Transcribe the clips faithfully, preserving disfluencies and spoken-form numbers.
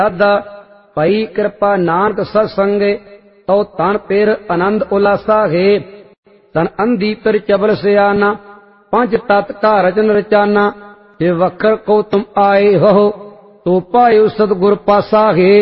साधा पई कृपा नानक सत्संगे तो तन फिर आनंद उल्लासा है। तन अंधी पर चबल सियाना पंच तत् का रचन रचाना ये वखर को तुम आए हो तो पायो सतगुर पासा है।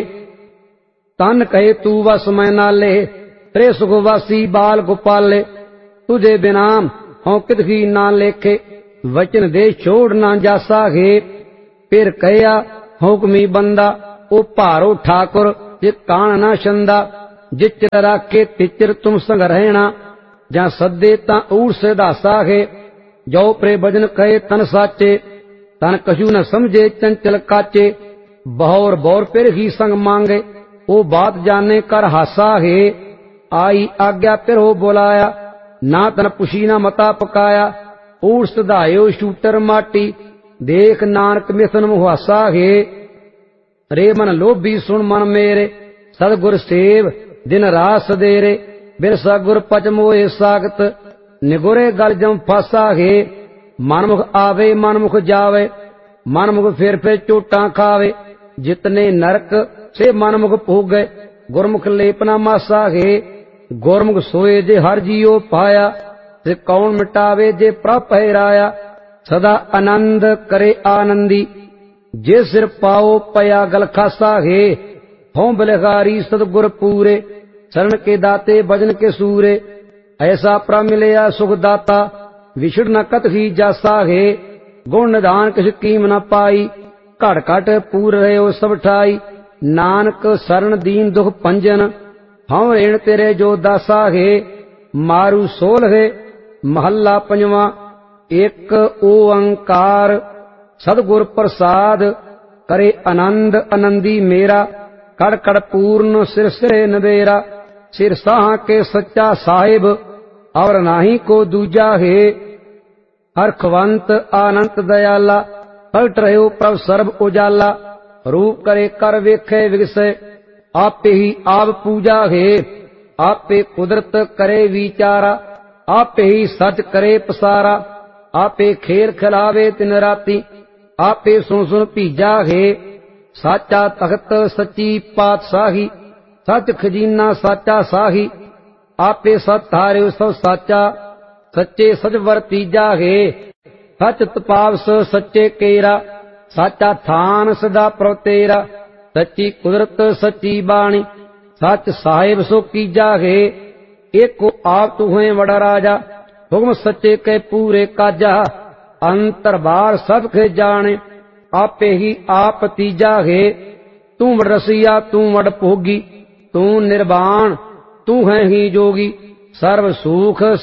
तन कहे तू वस मैं नाले त्रे सुखवासी बाल गोपाले तुझे बिना हों कितही ना लेखे वचन दे छोड़ ना जासा है। फिर कया हुक्मी बंदा ओ भारो ठाकुर जे कान ना छंदा जिचर राखे तिचर तुम संग रहना जा सदे ता ऊर से दासा है। जो प्रे भजन कहे तन साचे तन कछु न समझे चंचल काचे बहौर बौर फिर ही संग मांगे ओ बात जाने कर हासा है। आई आज्ञा फिर हो बुलाया ना तन पुशी ना मता पकाया ऊर सधायो शूटर माटी देख नानक मिथन मुहासा है। रे मन लोभी सुन मन मेरे सतगुर सेव दिन रात सदेरे बिरसा गुर पच मोए सागत निगुरे गल जम फासा है। मनमुख आवे मनमुख जावे मनमुख फिर फिर चोटा खावे जितने नरक से मनमुख भोगे गुरमुख लेपना मासा है। गुरमुख सोए जे हर जियो पाया ते कौन मिटावे जे प्रभ हैराया। सदा आनंद करे आनंदी जे सिर पाओ पया गल खासा है। हों बलिहारी सतगुर पूरे शरण के दाते भजन के सूरे ऐसा प्रा मिलया सुख दाता विछड़ न कत ही जासा है। गुण निधान किस कीम न पाई घट घट पूर रहे सब ठाई नानक शरण दीन दुख पंजन हम रेण तेरे जो दासा है। मारू सोल है महला पंजवा एक ओंकार सतगुर प्रसाद करे आनंद आनंदी मेरा कड़ कड़ पूर्ण सिर सिरे नबेरा। सिर साह के सच्चा साहिब और नाही को दूजा है। हरखवंत आनंद दयाला पलट रहे प्रभ सर्ब उजाला रूप करे कर वेखे विगसे आपे ही आप पूजा है। आपे कुदरत करे विचारा आपे ही सच करे पसारा आपे खेल खिलावे दिन राती आपे सुन सुन पीजा है। साचा तख्त सच्ची पातशाही सच खजीना साचा साही आपे सत धारे सब साचा सच्चे सच वर्तीजा है। सच तपावस सच्चे केरा साचा थान सदा प्रतेरा सच्ची कुदरत सच्ची बाणी सच साहिब सो कीजा है। एको आप तू है बड़ा राजा हुक्म सच्चे के पूरे काजा अंतर बार सब के जाने आपे ही आप तीजा है। तू वड रसिया तू वड भोगी तू निर्वाण तू है ही जोगी सर्व सुख